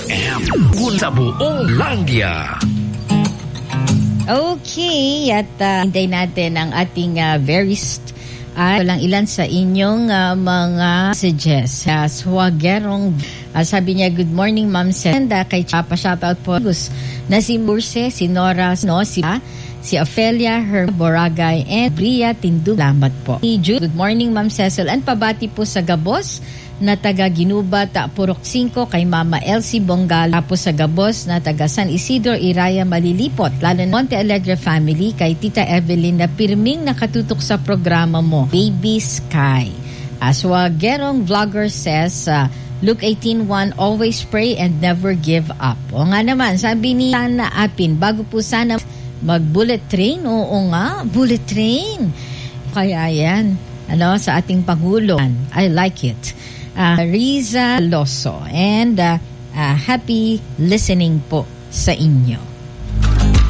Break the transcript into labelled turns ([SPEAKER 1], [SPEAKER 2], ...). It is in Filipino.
[SPEAKER 1] FM. Sa buong Landia.
[SPEAKER 2] Okay, at hintayin natin ang ating lang ilan sa inyong mga messages. Swagerong, sabi niya, good morning Ma'am Senda, kay Chapa, shoutout po na si Murse, si Nora, si Ophelia, Her Boragay, and Bria Tindu. Salamat po. Good morning Ma'am Cecil, and pabati po sa Gabos na taga Ginuba, Purok 5, kay Mama Elsie Bongal, tapos sa Gabos na taga San Isidro, Iraya, Malilipot, lalo na Monte Alegre family, kay Tita Evelyn na pirming nakatutok sa programa mo, Baby Sky. Swagerong vlogger says, Luke 18:1, always pray and never give up. O nga naman, sabi ni Sana Apin, bago po sana mag-bullet train, oo nga, bullet train. Kaya yan, sa ating Pangulo. I like it. Riza Loso, and happy listening po sa inyo.